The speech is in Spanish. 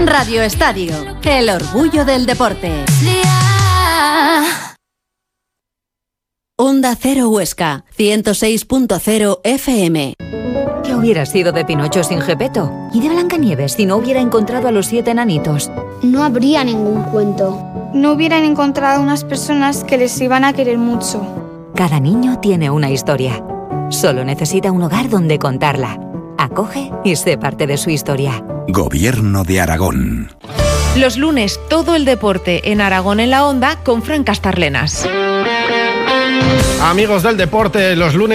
Radio Estadio, el orgullo del deporte. Onda Cero Huesca, 106.0 FM. ¿Qué hubiera sido de Pinocho sin Gepetto? ¿Y de Blancanieves si no hubiera encontrado a los 7 enanitos? No habría ningún cuento. No hubieran encontrado unas personas que les iban a querer mucho. Cada niño tiene una historia. Solo necesita un hogar donde contarla. Acoge y sé parte de su historia. Gobierno de Aragón. Los lunes, todo el deporte en Aragón en la Onda con Fran Castarlenas. Amigos del deporte, los lunes